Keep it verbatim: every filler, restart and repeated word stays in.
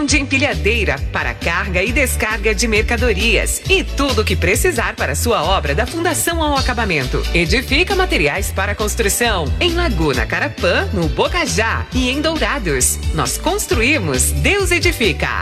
de empilhadeira para carga e descarga de mercadorias e tudo o que precisar para sua obra da fundação ao acabamento. Edifica Materiais para Construção em Laguna Carapã, no Bocajá e em Dourados. Nós construímos, Deus edifica.